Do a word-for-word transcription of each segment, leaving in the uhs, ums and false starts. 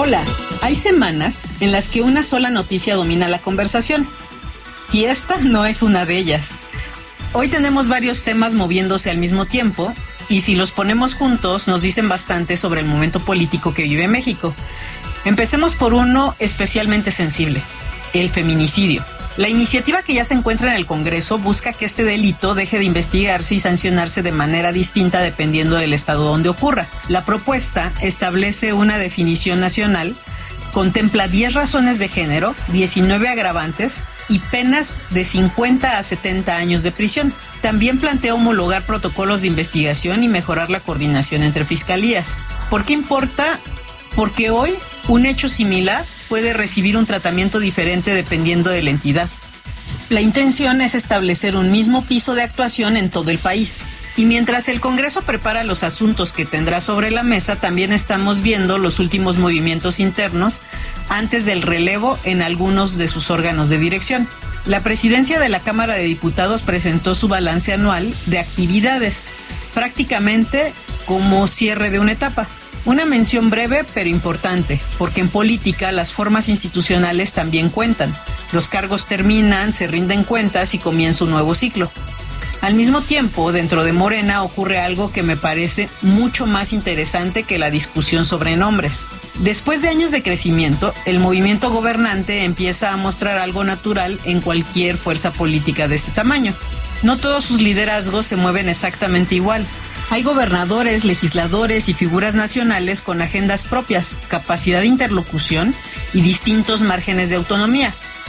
Hola, hay semanas en las que una sola noticia domina la conversación, y esta no es una de ellas. Hoy tenemos varios temas moviéndose al mismo tiempo, y si los ponemos juntos nos dicen bastante sobre el momento político que vive México. Empecemos por uno especialmente sensible, el feminicidio. La iniciativa que ya se encuentra en el Congreso busca que este delito deje de investigarse y sancionarse de manera distinta dependiendo del estado donde ocurra. La propuesta establece una definición nacional, contempla diez razones de género, diecinueve agravantes y penas de cincuenta a setenta años de prisión. También plantea homologar protocolos de investigación y mejorar la coordinación entre fiscalías. ¿Por qué importa? Porque hoy un hecho similar puede recibir un tratamiento diferente dependiendo de la entidad. La intención es establecer un mismo piso de actuación en todo el país. Y mientras el Congreso prepara los asuntos que tendrá sobre la mesa, también estamos viendo los últimos movimientos internos antes del relevo en algunos de sus órganos de dirección. La presidencia de la Cámara de Diputados presentó su balance anual de actividades, prácticamente como cierre de una etapa. Una mención breve pero importante, porque en política las formas institucionales también cuentan. Los cargos terminan, se rinden cuentas y comienza un nuevo ciclo. Al mismo tiempo, dentro de Morena ocurre algo que me parece mucho más interesante que la discusión sobre nombres. Después de años de crecimiento, el movimiento gobernante empieza a mostrar algo natural en cualquier fuerza política de este tamaño. No todos sus liderazgos se mueven exactamente igual. Hay gobernadores, legisladores y figuras nacionales con agendas propias, capacidad de interlocución y distintos márgenes de autonomía.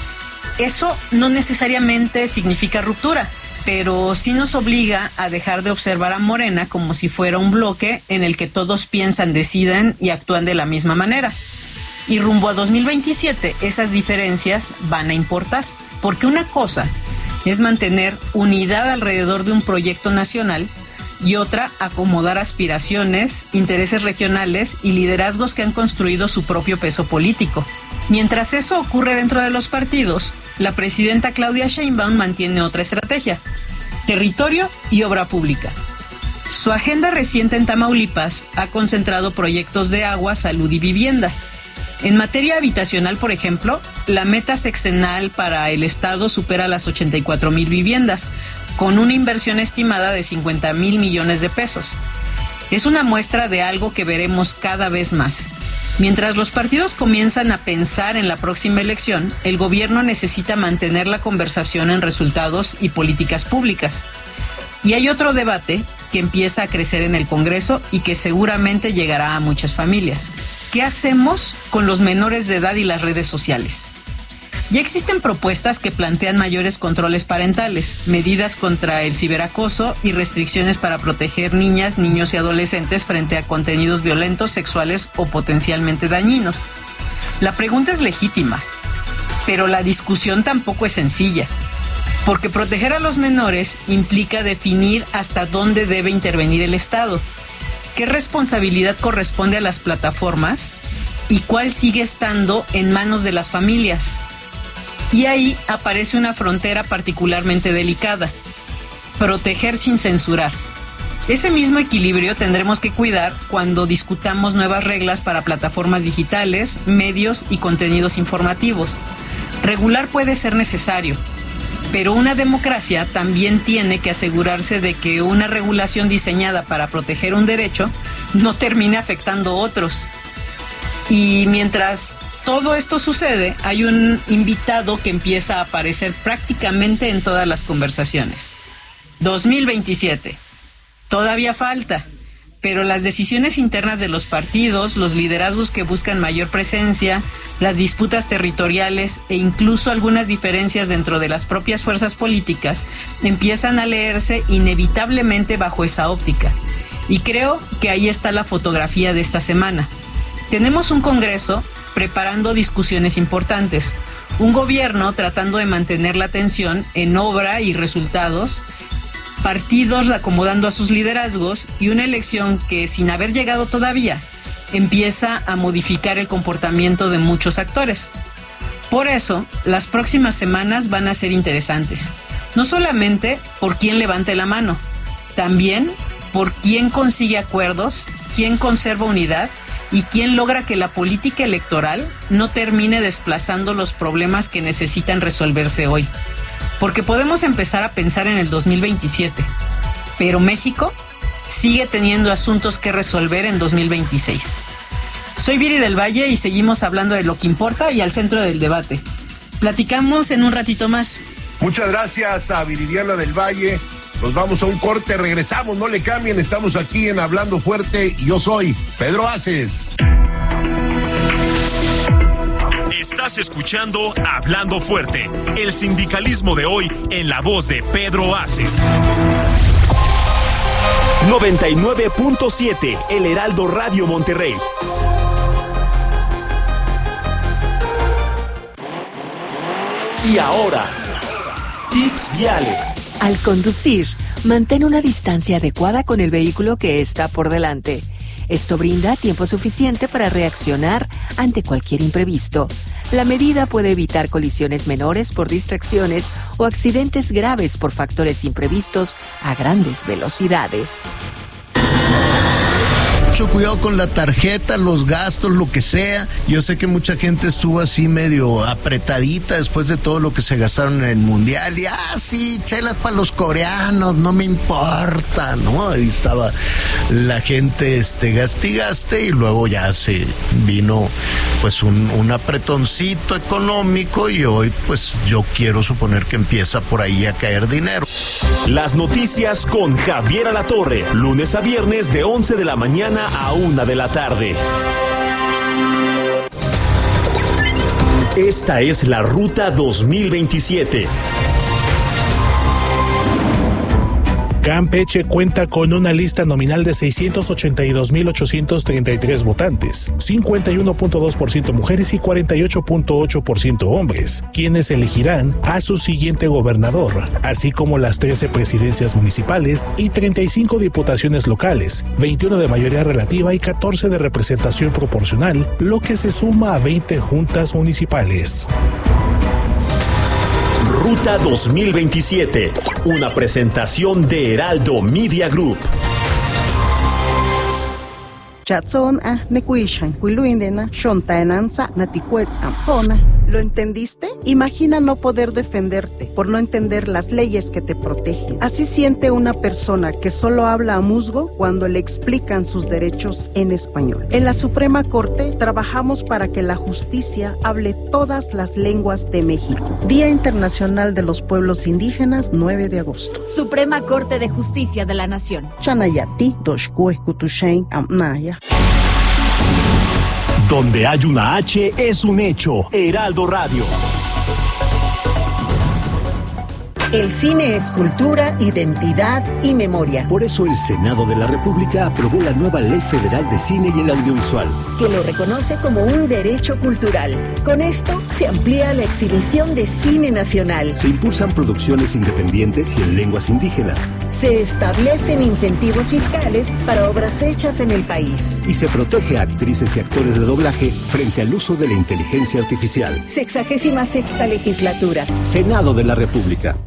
Eso no necesariamente significa ruptura, pero sí nos obliga a dejar de observar a Morena como si fuera un bloque en el que todos piensan, deciden y actúan de la misma manera. Y rumbo a dos mil veintisiete, esas diferencias van a importar, porque una cosa es mantener unidad alrededor de un proyecto nacional y otra, acomodar aspiraciones, intereses regionales y liderazgos que han construido su propio peso político. Mientras eso ocurre dentro de los partidos, la presidenta Claudia Sheinbaum mantiene otra estrategia: territorio y obra pública. Su agenda reciente en Tamaulipas ha concentrado proyectos de agua, salud y vivienda. En materia habitacional, por ejemplo, la meta sexenal para el Estado supera las ochenta y cuatro mil viviendas, con una inversión estimada de cincuenta mil millones de pesos. Es una muestra de algo que veremos cada vez más. Mientras los partidos comienzan a pensar en la próxima elección, el gobierno necesita mantener la conversación en resultados y políticas públicas. Y hay otro debate que empieza a crecer en el Congreso y que seguramente llegará a muchas familias. ¿Qué hacemos con los menores de edad y las redes sociales? Ya existen propuestas que plantean mayores controles parentales, medidas contra el ciberacoso y restricciones para proteger niñas, niños y adolescentes frente a contenidos violentos, sexuales o potencialmente dañinos. La pregunta es legítima, pero la discusión tampoco es sencilla, porque proteger a los menores implica definir hasta dónde debe intervenir el Estado, qué responsabilidad corresponde a las plataformas y cuál sigue estando en manos de las familias. Y ahí aparece una frontera particularmente delicada: proteger sin censurar. Ese mismo equilibrio tendremos que cuidar cuando discutamos nuevas reglas para plataformas digitales, medios y contenidos informativos. Regular puede ser necesario, pero una democracia también tiene que asegurarse de que una regulación diseñada para proteger un derecho no termine afectando otros. Y mientras todo esto sucede, hay un invitado que empieza a aparecer prácticamente en todas las conversaciones. dos mil veintisiete. Todavía falta, pero las decisiones internas de los partidos, los liderazgos que buscan mayor presencia, las disputas territoriales e incluso algunas diferencias dentro de las propias fuerzas políticas empiezan a leerse inevitablemente bajo esa óptica. Y creo que ahí está la fotografía de esta semana. Tenemos un Congreso preparando discusiones importantes, un gobierno tratando de mantener la atención en obra y resultados, partidos acomodando a sus liderazgos y una elección que, sin haber llegado todavía, empieza a modificar el comportamiento de muchos actores. Por eso, las próximas semanas van a ser interesantes, no solamente por quién levante la mano, también por quién consigue acuerdos, quién conserva unidad ¿Y quién logra que la política electoral no termine desplazando los problemas que necesitan resolverse hoy? Porque podemos empezar a pensar en el dos mil veintisiete, pero México sigue teniendo asuntos que resolver en dos mil veintiséis. Soy Viri del Valle y seguimos hablando de lo que importa y al centro del debate. Platicamos en un ratito más. Muchas gracias a Viridiana del Valle. Nos vamos a un corte, regresamos, no le cambien, estamos aquí en Hablando Fuerte y yo soy Pedro Aces. Estás escuchando Hablando Fuerte, el sindicalismo de hoy en la voz de Pedro Aces. noventa y nueve punto siete, El Heraldo Radio Monterrey. Y ahora, tips viales. Al conducir, mantén una distancia adecuada con el vehículo que está por delante. Esto brinda tiempo suficiente para reaccionar ante cualquier imprevisto. La medida puede evitar colisiones menores por distracciones o accidentes graves por factores imprevistos a grandes velocidades. Mucho cuidado con la tarjeta, los gastos, lo que sea. Yo sé que mucha gente estuvo así medio apretadita después de todo lo que se gastaron en el mundial. Y ah, sí, chelas para los coreanos, no me importa, ¿no? Ahí estaba la gente, este, gaste y gaste, y luego ya se vino pues un, un apretoncito económico, y hoy pues yo quiero suponer que empieza por ahí a caer dinero. Las noticias con Javier Alatorre, lunes a viernes de once de la mañana a una de la tarde. Esta es la Ruta dos mil veintisiete. Campeche cuenta con una lista nominal de seiscientos ochenta y dos mil ochocientos treinta y tres votantes, cincuenta y uno punto dos por ciento mujeres y cuarenta y ocho punto ocho por ciento hombres, quienes elegirán a su siguiente gobernador, así como las trece presidencias municipales y treinta y cinco diputaciones locales, veintiuno de mayoría relativa y catorce de representación proporcional, lo que se suma a veinte juntas municipales. Ruta dos mil veintisiete, una presentación de Heraldo Media Group. Chatson a nekuishan kuiluindena shontaenanza natikuetz ampona. ¿Lo entendiste? Imagina no poder defenderte por no entender las leyes que te protegen. Así siente una persona que solo habla a musgo cuando le explican sus derechos en español. En la Suprema Corte trabajamos para que la justicia hable todas las lenguas de México. Día Internacional de los Pueblos Indígenas, nueve de agosto. Suprema Corte de Justicia de la Nación. Chanayati, Doshkue, Kutushain, Amnaya. Donde hay una H es un hecho. Heraldo Radio. El cine es cultura, identidad y memoria. Por eso el Senado de la República aprobó la nueva Ley Federal de Cine y el Audiovisual, que lo reconoce como un derecho cultural. Con esto se amplía la exhibición de cine nacional. Se impulsan producciones independientes y en lenguas indígenas. Se establecen incentivos fiscales para obras hechas en el país. Y se protege a actrices y actores de doblaje frente al uso de la inteligencia artificial. Sexagésima sexta legislatura. Senado de la República.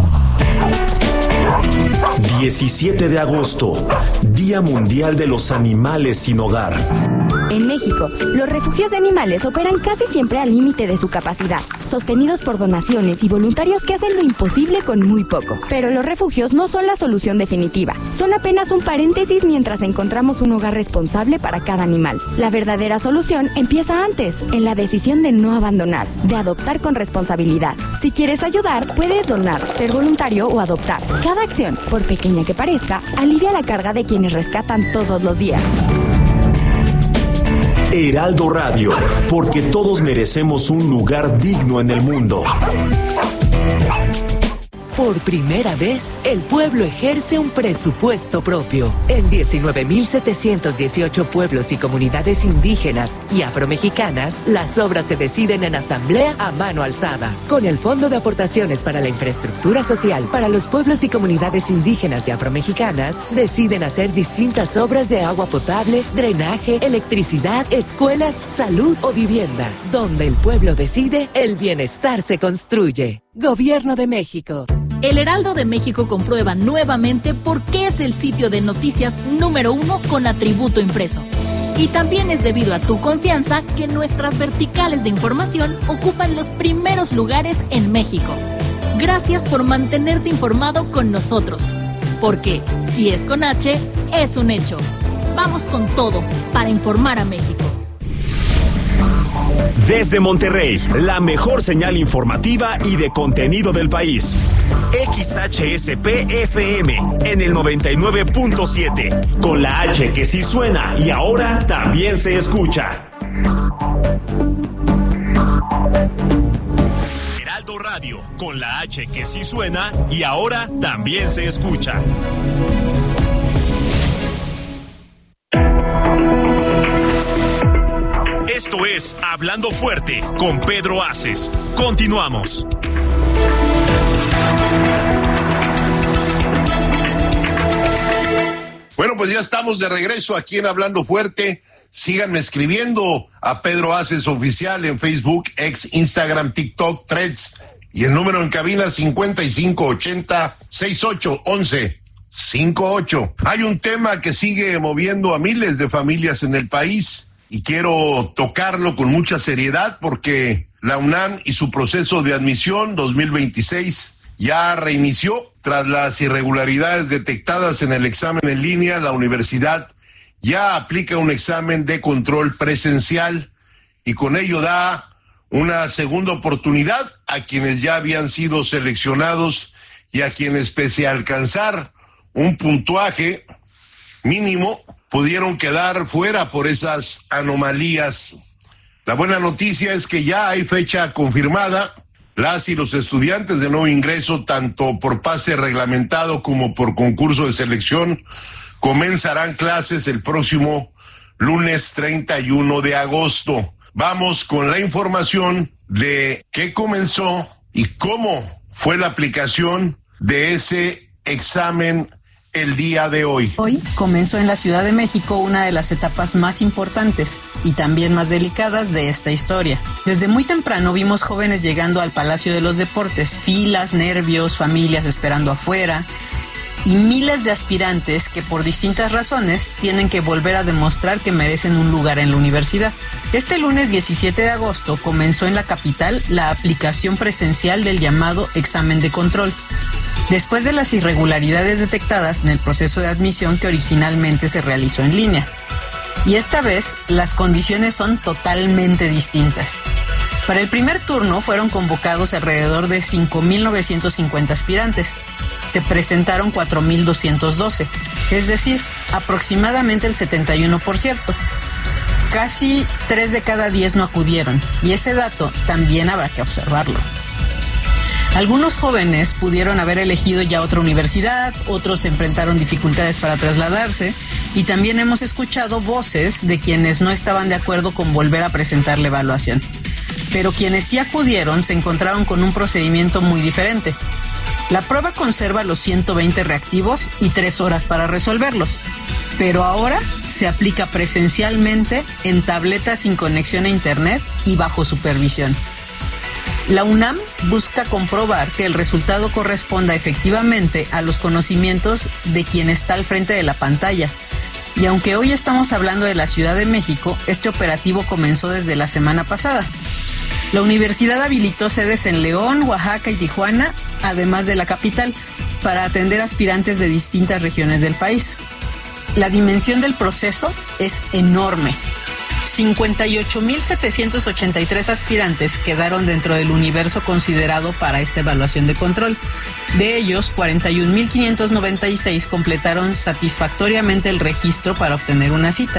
diecisiete de agosto, Día Mundial de los Animales sin Hogar. En México, los refugios de animales operan casi siempre al límite de su capacidad, sostenidos por donaciones y voluntarios que hacen lo imposible con muy poco. Pero los refugios no son la solución definitiva, son apenas un paréntesis mientras encontramos un hogar responsable para cada animal. La verdadera solución empieza antes, en la decisión de no abandonar, de adoptar con responsabilidad. Si quieres ayudar, puedes donar, ser voluntario o adoptar. Cada acción, por pequeña que parezca, alivia la carga de quienes rescatan todos los días. Heraldo Radio, porque todos merecemos un lugar digno en el mundo. Por primera vez, el pueblo ejerce un presupuesto propio. En diecinueve mil setecientos dieciocho pueblos y comunidades indígenas y afromexicanas, las obras se deciden en asamblea a mano alzada. Con el Fondo de Aportaciones para la Infraestructura Social para los pueblos y comunidades indígenas y afromexicanas, deciden hacer distintas obras de agua potable, drenaje, electricidad, escuelas, salud o vivienda. Donde el pueblo decide, el bienestar se construye. Gobierno de México. El Heraldo de México comprueba nuevamente por qué es el sitio de noticias número uno con atributo impreso. Y también es debido a tu confianza que nuestras verticales de información ocupan los primeros lugares en México. Gracias por mantenerte informado con nosotros. Porque si es con H, es un hecho. Vamos con todo para informar a México. Desde Monterrey, la mejor señal informativa y de contenido del país. X H S P F M en el noventa y nueve punto siete, con la H que sí suena y ahora también se escucha. Heraldo Radio, con la H que sí suena y ahora también se escucha. Esto es Hablando Fuerte con Pedro Aces. Continuamos. Bueno, pues ya estamos de regreso aquí en Hablando Fuerte. Síganme escribiendo a Pedro Aces Oficial en Facebook, X, Instagram, TikTok, Threads. Y el número en cabina cincuenta y cinco ochenta, sesenta y ocho once cincuenta y ocho. Hay un tema que sigue moviendo a miles de familias en el país. Y quiero tocarlo con mucha seriedad porque la UNAM y su proceso de admisión dos mil veintiséis ya reinició. Tras las irregularidades detectadas en el examen en línea, la universidad ya aplica un examen de control presencial y con ello da una segunda oportunidad a quienes ya habían sido seleccionados y a quienes, pese a alcanzar un puntaje mínimo, pudieron quedar fuera por esas anomalías. La buena noticia es que ya hay fecha confirmada. Las y los estudiantes de nuevo ingreso, tanto por pase reglamentado como por concurso de selección, comenzarán clases el próximo lunes treinta y uno de agosto. Vamos con la información de qué comenzó y cómo fue la aplicación de ese examen el día de hoy. Hoy comenzó en la Ciudad de México una de las etapas más importantes y también más delicadas de esta historia. Desde muy temprano vimos jóvenes llegando al Palacio de los Deportes, filas, nervios, familias esperando afuera y miles de aspirantes que por distintas razones tienen que volver a demostrar que merecen un lugar en la universidad. Este lunes diecisiete de agosto comenzó en la capital la aplicación presencial del llamado examen de control, después de las irregularidades detectadas en el proceso de admisión que originalmente se realizó en línea. Y esta vez las condiciones son totalmente distintas. Para el primer turno fueron convocados alrededor de cinco mil novecientos cincuenta aspirantes. Se presentaron cuatro mil doscientos doce, es decir, aproximadamente el setenta y uno por ciento. Casi tres de cada diez no acudieron, y ese dato también habrá que observarlo. Algunos jóvenes pudieron haber elegido ya otra universidad, otros enfrentaron dificultades para trasladarse y también hemos escuchado voces de quienes no estaban de acuerdo con volver a presentar la evaluación. Pero quienes sí acudieron se encontraron con un procedimiento muy diferente. La prueba conserva los ciento veinte reactivos y tres horas para resolverlos, pero ahora se aplica presencialmente en tabletas sin conexión a internet y bajo supervisión. La UNAM busca comprobar que el resultado corresponda efectivamente a los conocimientos de quien está al frente de la pantalla. Y aunque hoy estamos hablando de la Ciudad de México, este operativo comenzó desde la semana pasada. La universidad habilitó sedes en León, Oaxaca y Tijuana, además de la capital, para atender aspirantes de distintas regiones del país. La dimensión del proceso es enorme. cincuenta y ocho mil setecientos ochenta y tres aspirantes quedaron dentro del universo considerado para esta evaluación de control. De ellos, cuarenta y un mil quinientos noventa y seis completaron satisfactoriamente el registro para obtener una cita.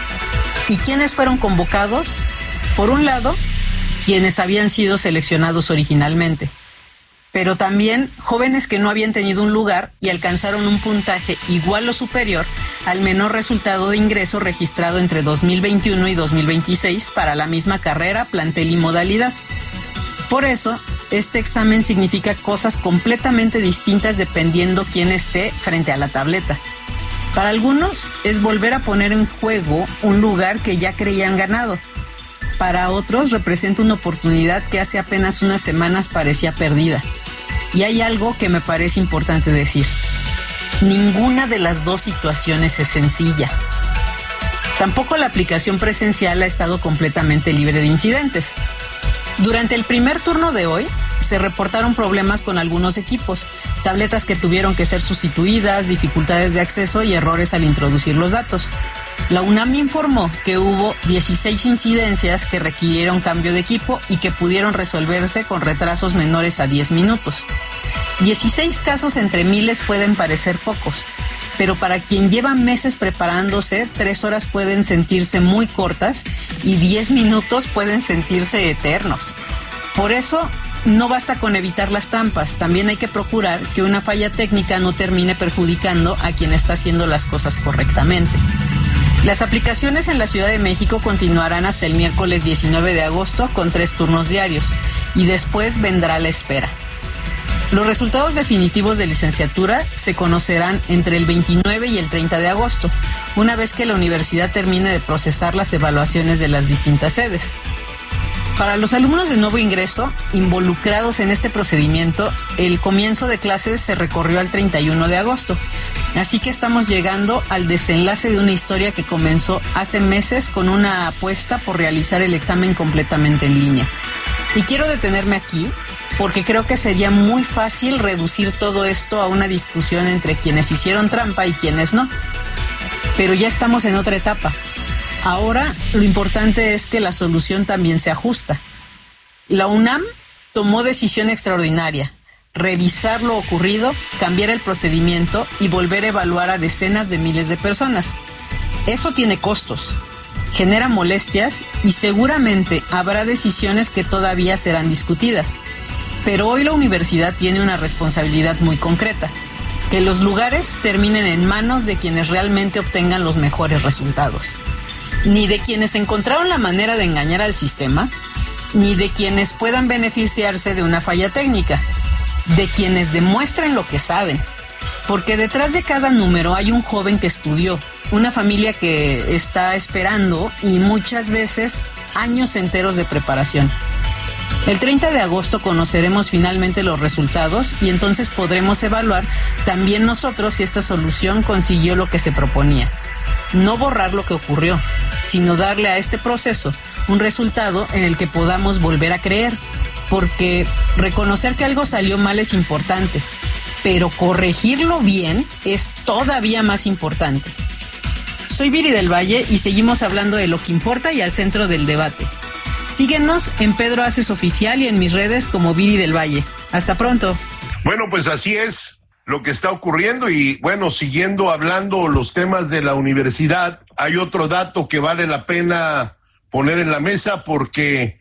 ¿Y quiénes fueron convocados? Por un lado, quienes habían sido seleccionados originalmente, pero también jóvenes que no habían tenido un lugar y alcanzaron un puntaje igual o superior al menor resultado de ingreso registrado entre dos mil veintiuno y dos mil veintiséis para la misma carrera, plantel y modalidad. Por eso, este examen significa cosas completamente distintas dependiendo quién esté frente a la tableta. Para algunos es volver a poner en juego un lugar que ya creían ganado. Para otros representa una oportunidad que hace apenas unas semanas parecía perdida. Y hay algo que me parece importante decir. Ninguna de las dos situaciones es sencilla. Tampoco la aplicación presencial ha estado completamente libre de incidentes. Durante el primer turno de hoy, se reportaron problemas con algunos equipos, tabletas que tuvieron que ser sustituidas, dificultades de acceso y errores al introducir los datos. La UNAM informó que hubo dieciséis incidencias que requirieron cambio de equipo y que pudieron resolverse con retrasos menores a diez minutos. dieciséis casos entre miles pueden parecer pocos, pero para quien lleva meses preparándose, tres horas pueden sentirse muy cortas y diez minutos pueden sentirse eternos. Por eso, no basta con evitar las trampas, también hay que procurar que una falla técnica no termine perjudicando a quien está haciendo las cosas correctamente. Las aplicaciones en la Ciudad de México continuarán hasta el miércoles diecinueve de agosto con tres turnos diarios y después vendrá la espera. Los resultados definitivos de licenciatura se conocerán entre el veintinueve y el treinta de agosto, una vez que la universidad termine de procesar las evaluaciones de las distintas sedes. Para los alumnos de nuevo ingreso involucrados en este procedimiento, el comienzo de clases se recorrió al treinta y uno de agosto. Así que estamos llegando al desenlace de una historia que comenzó hace meses con una apuesta por realizar el examen completamente en línea. Y quiero detenerme aquí porque creo que sería muy fácil reducir todo esto a una discusión entre quienes hicieron trampa y quienes no. Pero ya estamos en otra etapa. Ahora, lo importante es que la solución también se ajusta. La UNAM tomó decisión extraordinaria: revisar lo ocurrido, cambiar el procedimiento y volver a evaluar a decenas de miles de personas. Eso tiene costos, genera molestias y seguramente habrá decisiones que todavía serán discutidas. Pero hoy la universidad tiene una responsabilidad muy concreta: que los lugares terminen en manos de quienes realmente obtengan los mejores resultados. Ni de quienes encontraron la manera de engañar al sistema, ni de quienes puedan beneficiarse de una falla técnica, de quienes demuestren lo que saben. Porque detrás de cada número hay un joven que estudió, una familia que está esperando y muchas veces años enteros de preparación. El treinta de agosto conoceremos finalmente los resultados y entonces podremos evaluar también nosotros si esta solución consiguió lo que se proponía. No borrar lo que ocurrió, sino darle a este proceso un resultado en el que podamos volver a creer, porque reconocer que algo salió mal es importante, pero corregirlo bien es todavía más importante. Soy Viri del Valle y seguimos hablando de lo que importa y al centro del debate. Síguenos en Pedro Aces Oficial y en mis redes como Viri del Valle. Hasta pronto. Bueno, pues así es lo que está ocurriendo y bueno, siguiendo hablando los temas de la universidad, hay otro dato que vale la pena poner en la mesa porque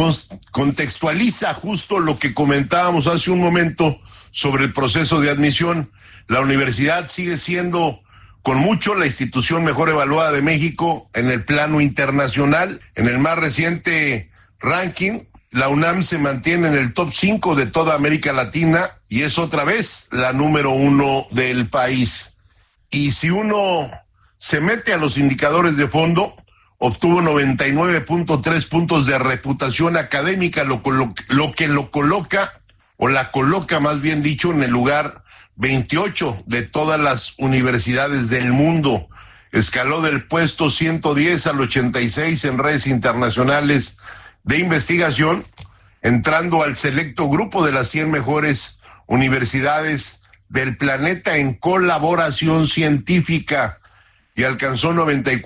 contextualiza justo lo que comentábamos hace un momento sobre el proceso de admisión. La universidad sigue siendo con mucho la institución mejor evaluada de México en el plano internacional. En el más reciente ranking, la UNAM se mantiene en el top cinco de toda América Latina y es otra vez la número uno del país. Y si uno se mete a los indicadores de fondo, obtuvo noventa y nueve punto tres puntos de reputación académica, lo, lo, lo que lo coloca, o la coloca más bien dicho, en el lugar veintiocho de todas las universidades del mundo. Escaló del puesto ciento diez al ochenta y seis en redes internacionales de investigación, entrando al selecto grupo de las cien mejores universidades del planeta en colaboración científica, y alcanzó noventa y cuatro